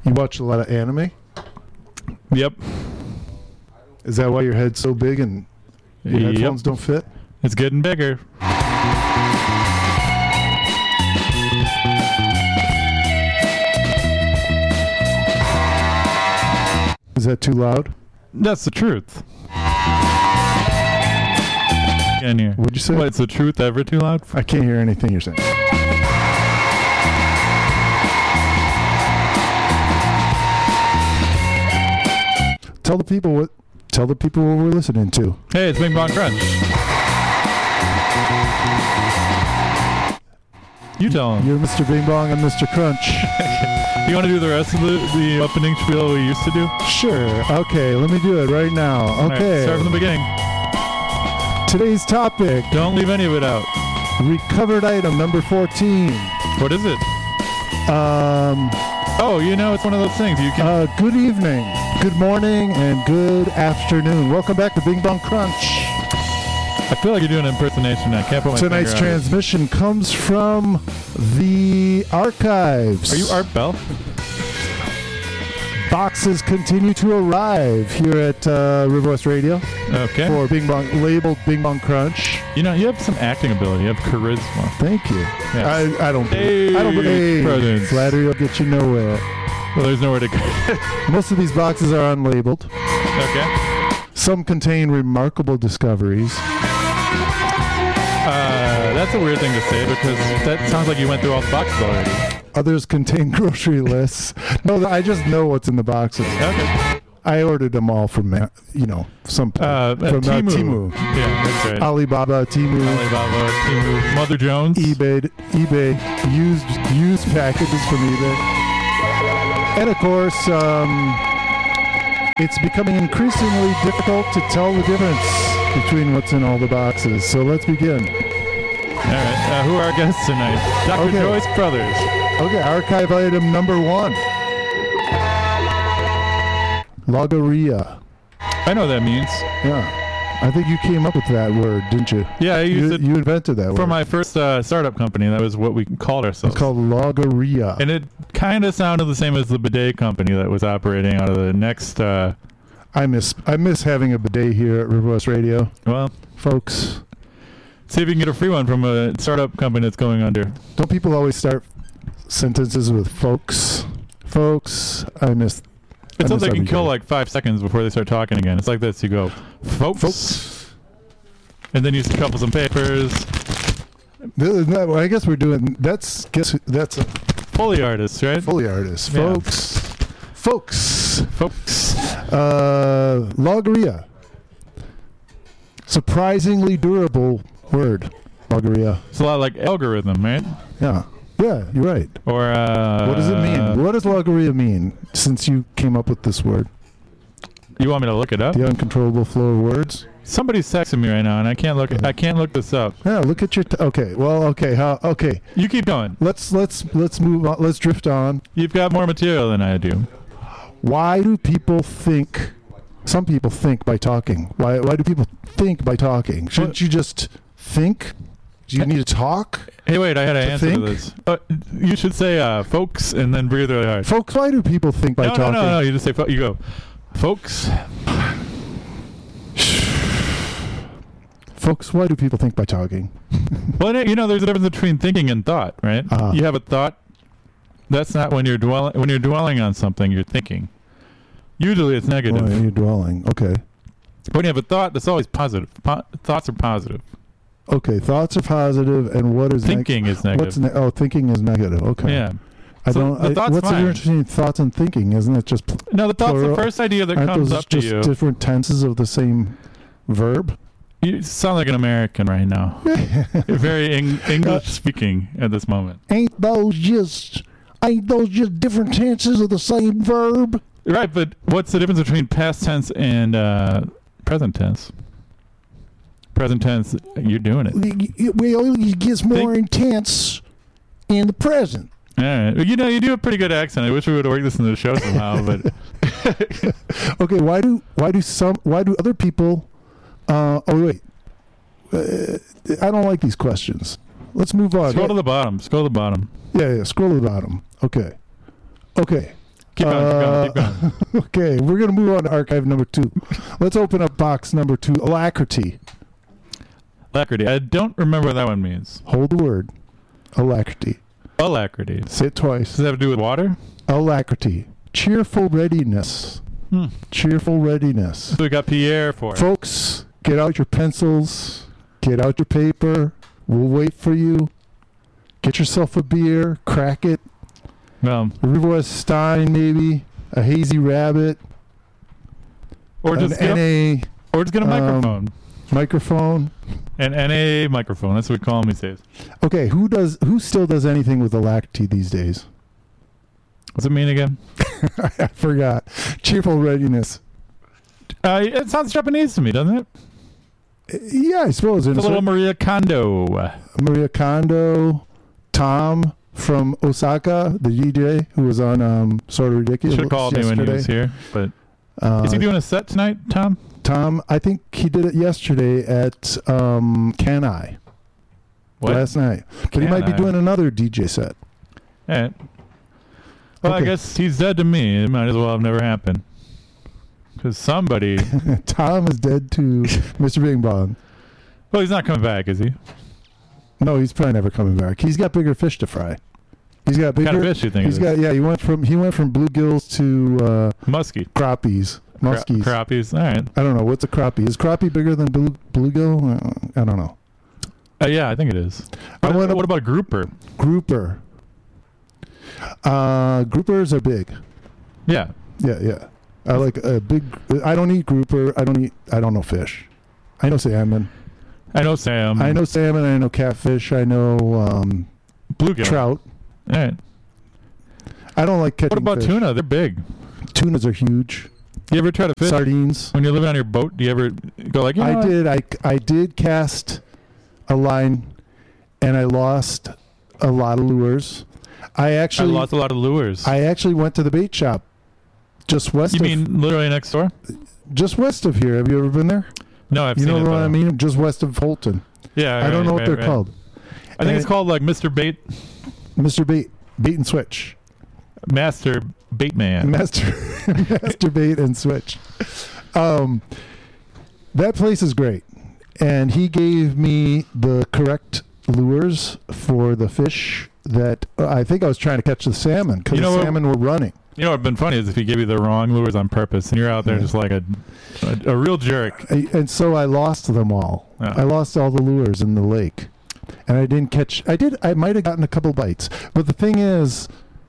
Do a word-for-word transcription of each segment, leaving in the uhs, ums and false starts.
You watch a lot of anime? Yep. Is that why your head's so big and your Yep. headphones don't fit? It's getting bigger. Is that too loud? That's the truth. In here. What'd you say? What, is the truth ever too loud? I can't hear anything you're saying. Tell the people what. Tell the people what we're listening to. Hey, it's Bing Bong Crunch. You tell them. You're Mister Bing Bong and Mister Crunch. You want to do the rest of the, the opening spiel we used to do? Sure. Okay, let me do it right now. All right, Okay. start from the beginning. Today's topic, Don't leave any of it out. recovered item number fourteen. What is it? Um, Oh, you know, it's one of those things. You can. uh, good evening, good morning, and good afternoon. Welcome back to Bing Bong Crunch. I feel like you're doing an impersonation. I can't put my Tonight's finger on it. transmission comes from the archives. Are you Art Bell? Boxes continue to arrive here at uh, River West Radio Okay. for Bing Bong, labeled Bing Bong Crunch. You know, you have some acting ability. You have charisma. Thank you. Yes. I, I don't. Hey, I don't. Hey, presents. flattery will get you nowhere. Well, there's nowhere to go. Most of these boxes are unlabeled. Okay. Some contain remarkable discoveries. Uh, that's a weird thing to say because that sounds like you went through all the boxes already. Others contain grocery lists. No, I just know what's in the boxes. Okay. I ordered them all from, uh, you know, some Uh, from uh, Temu. Temu, Yeah, that's right. Alibaba, Temu, Alibaba, Temu, Mother Jones. eBay, eBay, used used packages from eBay, and of course, um, it's becoming increasingly difficult to tell the difference between what's in all the boxes. So let's begin. All right. Uh, who are our guests tonight? Doctor Okay. Joyce Brothers. Okay, archive item number one. Logorrhea. I know what that means. Yeah. I think you came up with that word, didn't you? Yeah, I used You, it you invented that for word. my first uh, startup company. That was what we called ourselves. It's called Logorrhea. And it kind of sounded the same as the bidet company that was operating out of the next, uh, I miss I miss having a bidet here at River West Radio. well, Folks, see if you can get a free one from a startup company that's going under. don't people always start sentences with folks? Folks, I miss It's I so they miss can kill everybody. like five seconds before they start talking again. It's like this. You go, folks. Folks. And then you shuffle some papers. Th- that- well, I guess we're doing that's guess who- that's a Foley artists, right? Foley artist. Yeah. Folks. Folks. Folks. Uh Logorrhea. Surprisingly durable word. Logorrhea. It's a lot like algorithm, right? Yeah. Yeah, you're right. Or uh, What does it mean? What does Logorrhea mean since you came up with this word? You want me to look it up? The uncontrollable flow of words? Somebody's texting me right now, and I can't look. I can't look this up. Yeah, look at your t- okay. Well, okay. How okay. You keep going. Let's let's let's move on. Let's drift on. You've got more material than I do. Why do people think? Some people think by talking. Why why do people think by talking? Shouldn't What? you just think? Do you need to talk? Hey, wait! I had an To answer think? to this. Uh, you should say, uh, "Folks," and then breathe really hard. Folks, why do people think by no, no, talking? no, no. You just say, fo- "You go, folks." Folks, why do people think by talking? Well, you know, there's a difference between thinking and thought, right? Uh-huh. You have a thought. That's not when you're dwelling. When you're dwelling on something, you're thinking. Usually, it's negative. Well, you're dwelling. Okay. When you have a thought, that's always positive. Po- thoughts are positive. Okay. Thoughts are positive, and what is neg- Thinking is negative. What's ne- oh, thinking is negative. Okay. Yeah. I So don't. the I, thought's what's the fine. difference between thoughts and thinking? Isn't it just pl- No, the thought's Plural. the first idea that aren't comes those up to just you. different tenses of the same verb? You sound like an American right now. You're very eng- English speaking at this moment. Ain't those just ain't those just different tenses of the same verb? Right, but what's the difference between past tense and uh, present tense? Present tense, you're doing it. Well, it gets more Think- intense in the present. All right. You know, you do a pretty good accent. I wish we would have worked this in the show somehow, but Okay, why do why do some why do other people? Uh, oh wait, uh, I don't like these questions. Let's move on. scroll to the bottom. Scroll to the bottom. Yeah, yeah. Scroll to the bottom. Okay, okay. Keep going, Uh, keep going, keep going. Okay, we're going to move on to archive number two. Let's open up box number two, alacrity. Alacrity. I don't remember what that one means. Hold the word. Alacrity. Alacrity. Say it twice. Does that have to do with water? Alacrity. Cheerful readiness. Hmm. Cheerful readiness. So we got Pierre for it. Folks, get out your pencils. Get out your paper. We'll wait for you. Get yourself a beer. Crack it. Well, A Riverwest Stein, maybe. A Hazy Rabbit. or An just get a, N A or just get a um, microphone. microphone. An N A microphone. That's what we call them these days. Okay, who does? Who still does anything with alacrity these days? What's it mean again? I forgot. Cheerful readiness. Uh, it sounds Japanese to me, doesn't it? Yeah, I suppose. It's a little certain- Maria Kondo. Maria Kondo, Tom from Osaka, the D J who was on um, Sort of Ridiculous Should have called me when he was here. But Uh, is he doing a set tonight, Tom? Tom, I think he did it yesterday at um, Can I What? last night, but he Can might be I? doing another D J set. All right. Well, Okay. I guess he's dead to me. It might as well have never happened. Because somebody... Tom is dead to Mister Bing Bong. Well, he's not coming back, is he? No, he's probably never coming back. He's got bigger fish to fry. He's got bigger. What kind of fish you think He's it is? got yeah. He went from he went from bluegills to uh, Muskie. crappies, Cra- muskies. crappies. All right. I don't know what's a crappie. Is crappie bigger than blue, bluegill? Uh, I don't know. Uh, yeah, I think it is. I What, went up- what about a grouper? Grouper. Uh, groupers are big. Yeah. Yeah, yeah. I like a big. I don't eat grouper. I don't eat. I don't know fish. I know salmon. I know Sam. I know salmon. I know catfish. I know um, bluegill. trout. All right. I don't like catching. What about fish. tuna? They're big. Tunas are huge. You ever try to fish? Sardines. When you're living on your boat, do you ever go like, you know I what? did. I, I did cast a line, and I lost a lot of lures. I I actually, lost a lot of lures. I actually went to the bait shop, just west. you of, mean literally next door? just west of here? Have you ever been there? No, I've you seen know it. what but- I mean? Just west of Holton. Yeah. I right, don't know what right, they're right. called. I think it's And- called like Mister Bait, Mister Bait, Bait and Switch, Master Baitman. Master, Master Bait and Switch. Um, that place is great, and he gave me the correct lures for the fish that uh, I think I was trying to catch the salmon because You know the what- salmon were running. You know what'd been funny is if he gave you the wrong lures on purpose and you're out there Yeah. just like a, a a real jerk. I, and so I lost them all. Yeah. I lost all the lures in the lake, and I didn't catch. I did. I might have gotten a couple bites, but the thing is,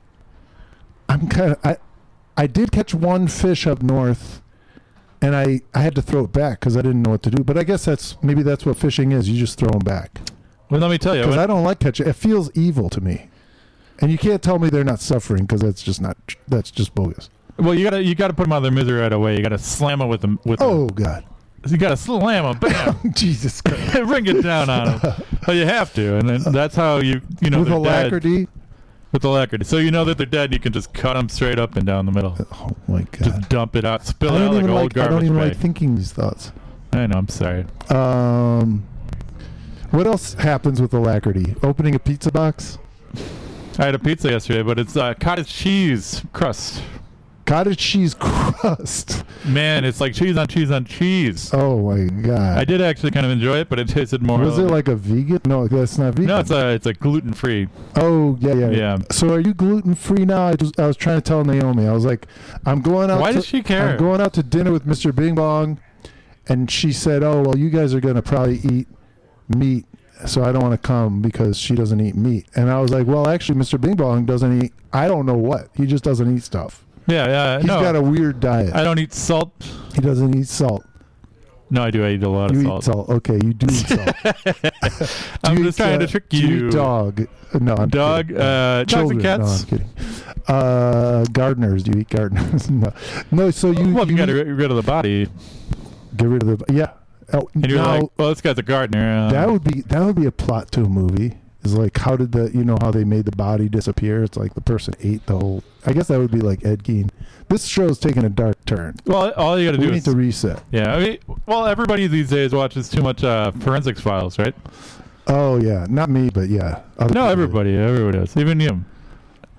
I'm kind of. I I did catch one fish up north, and I I had to throw it back because I didn't know what to do. But I guess that's maybe that's what fishing is. You just throw them back Well, let me tell you. because when- I don't like catching. It feels evil to me, and you can't tell me they're not suffering because that's just not. That's just bogus. well, you gotta you gotta put them out of their misery right away. You gotta slam them with them with. Oh God, them. You gotta slam them. Bam. Jesus Christ! Bring it down on them. Well, you have to, and then that's how you you know With they're dead. alacrity. With alacrity. So you know that they're dead. You can just cut them straight up and down the middle. Oh my God. Just dump it out, spill I it don't out like even an old like. I don't garbage even bag. like thinking these thoughts. I know. I'm sorry. Um, what else happens with alacrity? Opening a pizza box, I had a pizza yesterday, but it's uh, cottage cheese crust. cottage cheese crust. Man, it's like cheese on cheese on cheese. Oh my God! I did actually kind of enjoy it, but it tasted more. Was it like a vegan? No, that's not vegan. No, it's a it's a gluten free. Oh yeah, yeah, Yeah. So are you gluten free now? I, just, I was trying to tell Naomi. I was like, I'm going out. Why to, does she care? I'm going out to dinner with Mister Bing Bong, and she said, "Oh well, you guys are going to probably eat meat." So I don't want to come because she doesn't eat meat. And I was like, well, actually, Mister Bing Bong doesn't eat. I don't know what. He just doesn't eat stuff. Yeah, yeah. He's no, got a weird diet. I don't eat salt. He doesn't eat salt. No, I do. I eat a lot You of eat salt. salt. Okay, you do eat salt. I'm Do you just eat, trying uh, to trick do you. you eat dog. Uh, No, I'm Dog, kidding. uh, dogs Children. and cats. No, I'm kidding. Uh, gardeners. Do you eat gardeners? no. No. So you. well, if you you got to get rid of the body, get rid of the. Yeah. Oh, and you're now, like, well, this guy's a gardener. Uh, that would be that would be a plot to a movie. Is like how did the you know how they made the body disappear? It's like the person ate the whole. I guess that would be like Ed Gein. This show's taking a dark turn. well, all you got to We do need is to reset. yeah. I mean, well, everybody these days watches too much uh, forensics files, right? Oh yeah, not me, but yeah. Other No, people do. everybody, everybody does, even you.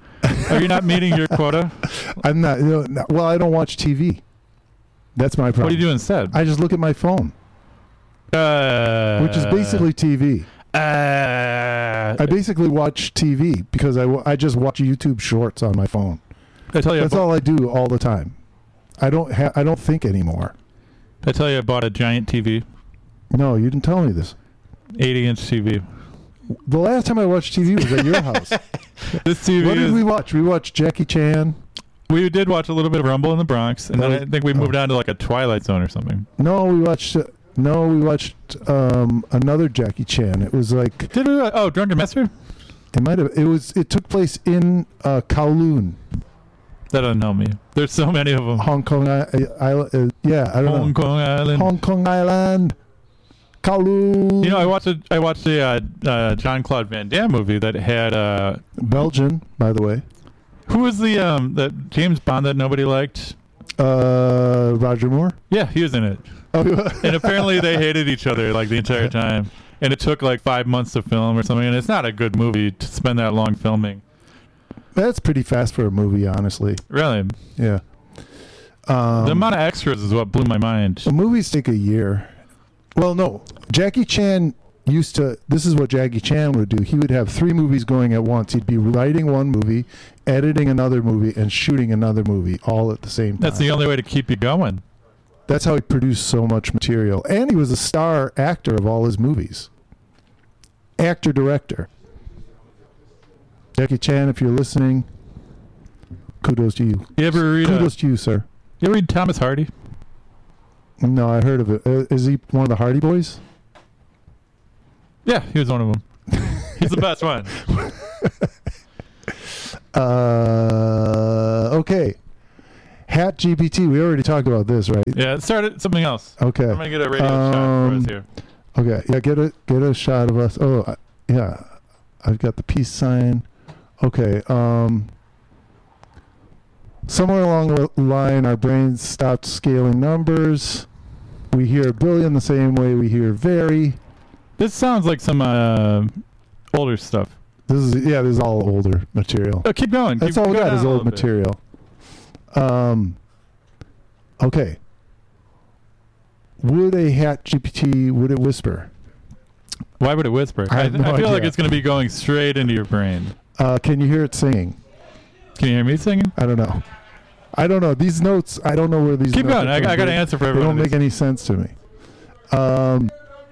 Are you not meeting your quota? I'm not, you know, no- well, I don't watch T V. That's my problem. What do you do instead? I just look at my phone, uh, which is basically T V. Uh, I basically watch T V because I, wa- I just watch YouTube shorts on my phone. I tell you, That's I bought, all I do all the time. I don't ha- I don't think anymore. I tell you, I bought a giant T V, No, you didn't tell me this. eighty inch T V. The last time I watched T V was at your house. This T V What is, did we watch? We watched Jackie Chan. we did watch a little bit of Rumble in the Bronx, and That then was- I think we oh. moved on to like a Twilight Zone or something. No, we watched. Uh, no, we watched um, another Jackie Chan. It was like Did we? Oh, Drunken Master. it might have. It was. It took place in uh, Kowloon, That doesn't help me. There's so many of them. Hong Kong I- Island. Uh, yeah, I don't Hong know. Kong Island. Hong Kong Island. Kowloon. You know, I watched a I watched a uh, uh, John Claude Van Damme movie that had uh, Belgian, by the way. who was the um that James Bond that nobody liked? Uh, Roger Moore. Yeah, he was in it. Oh, And apparently they hated each other like the entire time. And it took like five months to film or something. And it's not a good movie to spend that long filming. that's pretty fast for a movie, honestly. Really, Yeah. Um, the amount of extras is what blew my mind. The movies take a year. Well, no. Jackie Chan used to, this is what Jackie Chan would do. He would have three movies going at once. He'd be writing one movie, editing another movie, and shooting another movie all at the same time. That's the only way to keep you going. That's how he produced so much material. And he was a star actor of all his movies. Actor, director. Jackie Chan, if you're listening, kudos to you. You ever read? Uh, Kudos to you, sir. you ever read Thomas Hardy? No, I heard of it. Uh, is he one of the Hardy Boys? Yeah, he was one of them. He's the best one. Uh, okay. Hat G P T. We already talked about this, right? Yeah, started something else. Okay. I'm gonna get a radio shot for Um, us here. Okay. Yeah. Get a get a shot of us. Oh, I- yeah. I've got the peace sign. Okay. Um. Somewhere along the line, our brains stopped scaling numbers. We hear a billion the same way we hear very. This sounds like some uh, older stuff. This is yeah. This is all older material. Oh, keep going. That's keep all we going got is down a old little bit. material. Um. Okay. Would a Hat G P T, would it whisper? Why would it whisper? I I, have I no feel like idea. it's going to be going straight into your brain. Uh, can you hear it singing? Can you hear me singing? I don't know. I don't know. These notes, I don't know where these Keep notes going. are I, from. I got an They- answer for They everyone. don't make any sense to me. Um.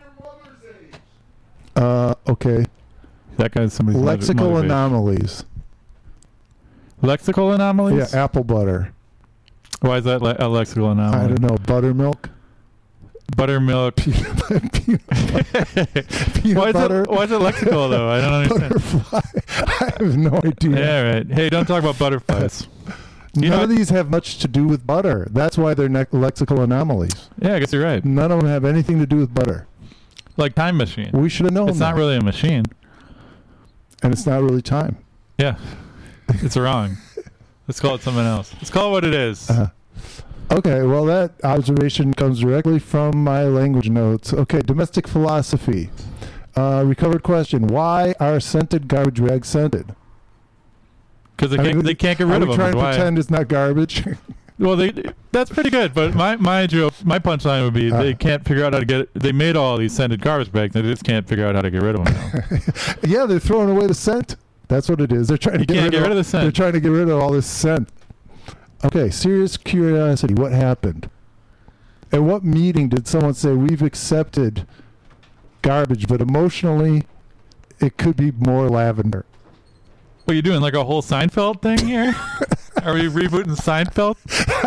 Uh, okay. That guy's somebody's mother- Lexical motivation. anomalies. Lexical anomalies? Yeah, apple butter. Why is that le- a lexical anomaly? I don't know. Buttermilk. Buttermilk. Peanut, peanut, peanut why, is butter. it, why is it lexical, though? I don't understand. Butterfly. I have no idea. Yeah, right. Hey, don't talk about butterflies. You None know- of these have much to do with butter. That's why they're ne- lexical anomalies. Yeah, I guess you're right. None of them have anything to do with butter. Like Time Machine. We should have known It's not that. really a machine. And it's not really time. Yeah. It's wrong. Let's call it something else. Let's call it what it is. Uh, okay, well, that observation comes directly from my language notes. Okay, domestic philosophy. Uh, recovered question. Why are scented garbage bags scented? Because they I can't, mean, they can't get Are rid we of them. trying to Why? pretend it's not garbage? Well, they that's pretty good. But my my joke, my punchline would be Uh. they can't figure out how to get. They made all these scented garbage bags. They just can't figure out how to get rid of them now. Yeah, they're throwing away the scent. That's what it is. They're trying You to get, can't rid, get of, rid of the scent. They're trying to get rid of all this scent. Okay, serious curiosity. What happened? At what meeting did someone say we've accepted garbage, but emotionally it could be more lavender? What are you doing? Like a whole Seinfeld thing here? Are we rebooting Seinfeld?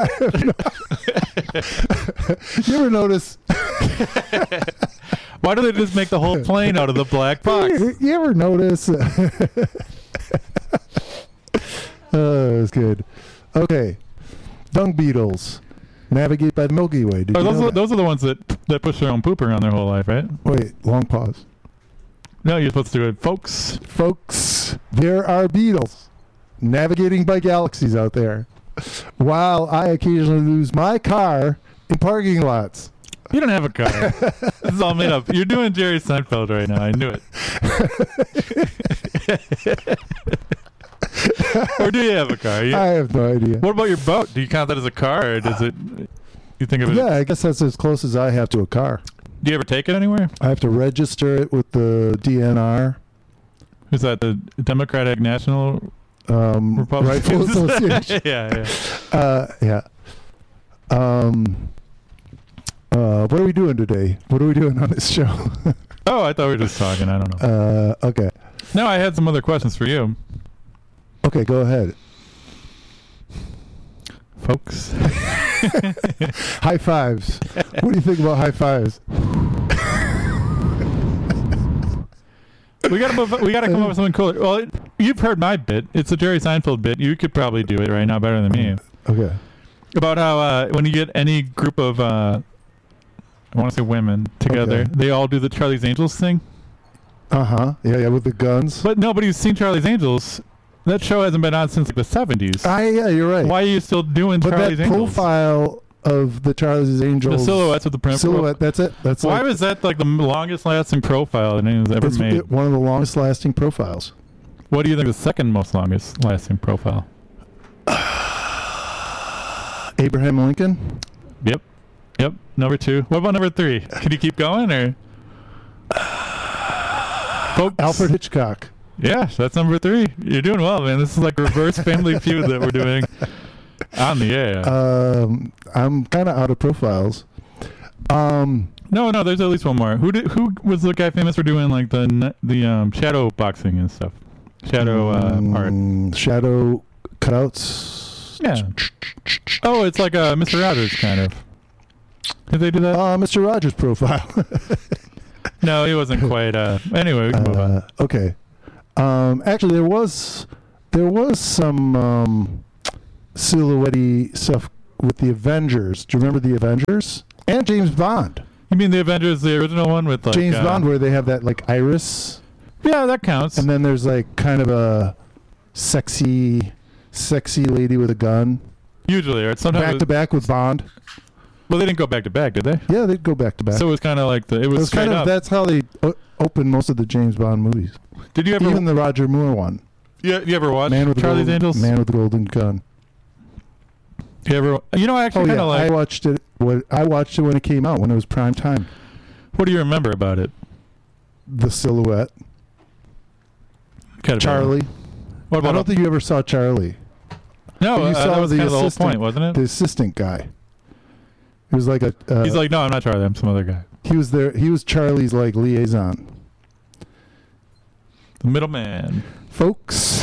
You ever notice? Why do they just make the whole plane out of the black box? You, you ever notice? Oh, it's good. Okay, dung beetles navigate by the Milky Way. Did Oh, you those, know are, those are the ones that that push their own poop around their whole life, right? that? Wait, long pause. No, you're supposed to do it, folks. Folks, there are beetles navigating by galaxies out there, while I occasionally lose my car in parking lots. You don't have a car. This is all made up. You're doing Jerry Seinfeld right now. I knew it. Or do you have a car? You, I have no idea. what about your boat? Do you count that as a car, or does it? You think of it? Yeah, I guess that's as close as I have to a car. Do you ever take it anywhere? I have to register it with the D N R. Is that the Democratic National Um, Rifle Republicans? Association. yeah, yeah. Uh, yeah. Um, uh, what are we doing today? What are we doing on this show? Oh, I thought we were just talking. I don't know. uh, okay. No, I had some other questions for you, Okay, go ahead. folks. High fives. What do you think about high fives? We gotta move, we gotta come up with something cooler. Well, it, you've heard my bit. It's a Jerry Seinfeld bit. You could probably do it right now better than me. Okay. About how uh, when you get any group of, uh, I want to say women together, Okay. they all do the Charlie's Angels thing. Uh huh. Yeah, yeah, with the guns. But nobody's seen Charlie's Angels. That show hasn't been on since like the seventies. Ah, yeah, you're right. Why are you still doing But Charlie's that Angels? profile of the Charlie's Angels. The silhouettes of the print. Silhouette. That's it. That's Why like, was that like the longest lasting profile that anyone's ever that's made? one of the longest lasting profiles. What do you think the second most longest lasting profile? Abraham Lincoln. Yep. Yep. Number two. What about number three? Can you keep going or? Folks. Alfred Hitchcock. Yeah, that's number three. You're doing well, man. This is like reverse Family Feud that we're doing on the air. Um, I'm kind of out of profiles. Um, no, no, there's at least one more. Who did? Who was the guy famous for doing like the n- the um, shadow boxing and stuff? Shadow uh, art. mm, Shadow cutouts. Yeah. Oh, it's like uh, Mister Rogers kind of. Did they do that? Uh, Mister Rogers profile. No, he wasn't quite. Uh, anyway, we can move on. Uh, okay. Um, actually, there was there was some um, silhouette stuff with the Avengers. Do you remember the Avengers and James Bond? You mean the Avengers, the original one with like James uh, Bond, where they have that like iris, Yeah, that counts. and then there's like kind of a sexy, sexy lady with a gun, Usually, right? Sometimes. back it to was- back with Bond. well, they didn't go back to back, did they? Yeah, they'd go back to back. So it was kind of like the. It was, it was straight kind of up. that's how they o- opened most of the James Bond movies, Did you ever? even the Roger Moore one. you, you ever watch Man with the Charlie's golden, Angels? Man with the Golden Gun. You ever? You know, I Oh actually yeah, kind of I like. watched it. What I watched it when it came out, when it was prime time. What do you remember about it? The silhouette, Kind of Charlie. What I about? don't think you ever saw Charlie, no, you uh, saw that was the kind of the whole assistant- point, wasn't it? the assistant guy. He was like a. Uh, He's like, no, I'm not Charlie. I'm some other guy. he was there. He was Charlie's like liaison, The middleman. folks.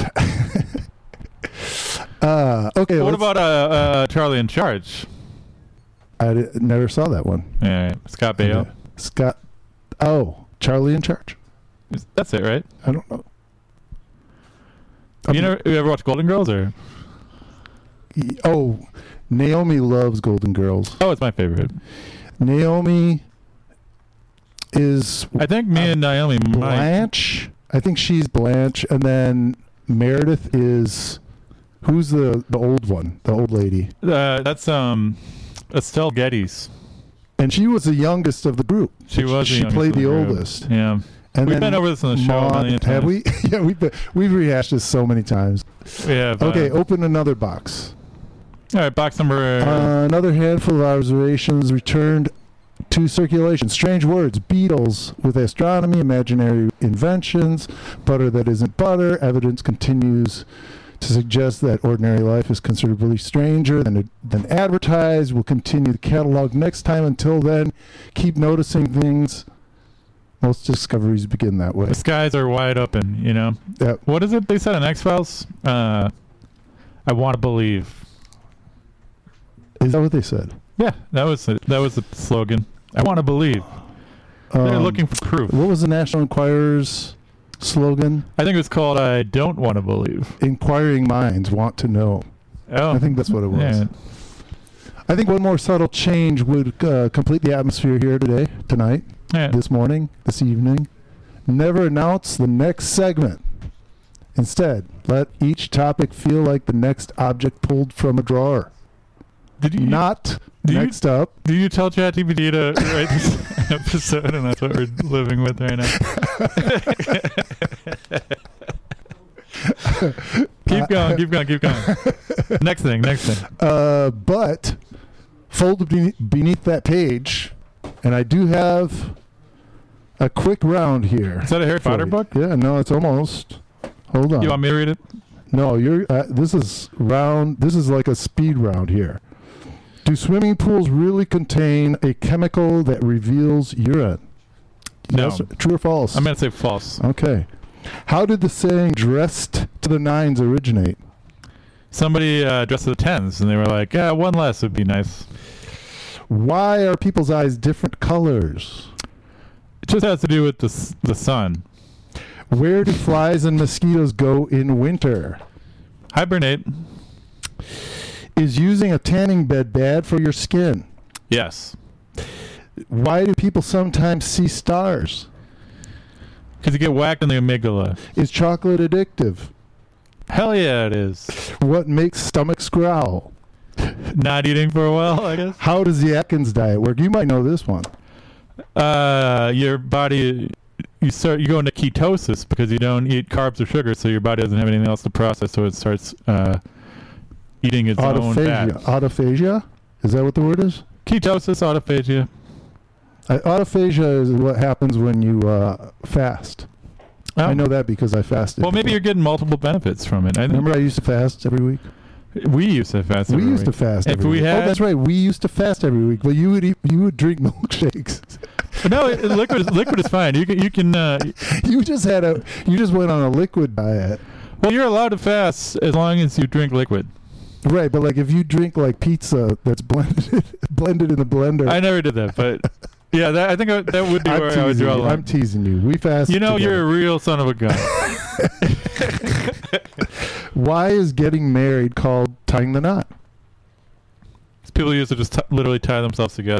uh, okay. What let's- about uh, uh, Charlie in Charge? I di- never saw that one. Yeah, Scott Baio. Okay. Scott. Oh, Charlie in Charge. Is- That's it, right? I don't know. You know, you ever watch Golden Girls or? Y- Oh, Naomi loves Golden Girls. Oh, it's my favorite. Naomi is I think me Uh, and Naomi might. Blanche. I think she's Blanche, and then Meredith is who's the the old one, the old lady, Uh, that's um, Estelle Getty's. and she was the youngest of the group. She was. She the youngest played of the group. oldest. Yeah. And We've then been over this on the show a Maud- million have times. we? Yeah, we've been, we've rehashed this so many times. We have. uh, Okay, open another box. All right, box number. Uh, another handful of observations returned to circulation. Strange words, Beatles with astronomy, imaginary inventions, butter that isn't butter. Evidence continues to suggest that ordinary life is considerably stranger than, than advertised. We'll continue the catalog next time. Until then, keep noticing things. Most discoveries begin that way. the skies are wide open. You know. Yeah. What is it they said on X Files? Uh, I want to believe. Is that what they said? Yeah, that was it. That was the slogan. I want to believe. They're Um, looking for proof. What was the National Enquirer's slogan? I think it was called "I don't want to believe." Inquiring minds want to know. Oh, I think that's what it was. yeah. I think one more subtle change would uh, complete the atmosphere here today, tonight, Yeah. this morning, this evening. Never announce the next segment. Instead, let each topic feel like the next object pulled from a drawer. Did you Not do you- next up. do you tell ChatGPT to write this episode, and that's what we're living with right now? Keep Keep going, keep going, keep going. Next thing, next thing. Uh, but folded beneath, beneath that page, and I do have a quick round here. Is that a Harry Potter you. book? Yeah, no, it's almost. Hold on. You want me to read it? No, you're. Uh, this is round. This is like a speed round here. Do swimming pools really contain a chemical that reveals urine? No. Yes, true or false? I'm going to say false. Okay. How did the saying "dressed to the nines" originate? Somebody uh, dressed to the tens, and they were like, yeah, one less would be nice. Why are people's eyes different colors? It just has to do with the s- the sun. Where do flies and mosquitoes go in winter? Hibernate. Is using a tanning bed bad for your skin? Yes. Why do people sometimes see stars? Because you get whacked in the amygdala. Is chocolate addictive? Hell yeah, it is. What makes stomachs growl? Not eating for a while, I guess. How does the Atkins diet work? You might know this one. Uh, your body, you start, you go into ketosis because you don't eat carbs or sugar, so your body doesn't have anything else to process, so it starts uh, eating its own Autophagia. fat. Autophagia? Is that what the word is? Ketosis, autophagia. Uh, autophagia is what happens when you uh, fast. Oh. I know that because I fasted. Well, maybe you're getting multiple benefits from it. I think Remember I used to fast every week? we used to fast. We every used to week. fast If every we week. had- Oh, that's right. We used to fast every week, but you would eat, you would drink milkshakes. No, it, liquid is, liquid is fine. You can you can. Uh, You just had a you just went on a liquid diet. well, you're allowed to fast as long as you drink liquid. Right, but like if you drink like pizza that's blended blended in a blender. I never did that, but yeah, that, I think I, that would be I'm where I would teasing draw you. the line. I'm teasing you. We fast. You know, together. you're a real son of a gun. Why is getting married called tying the knot? People used to just t- literally tie themselves together.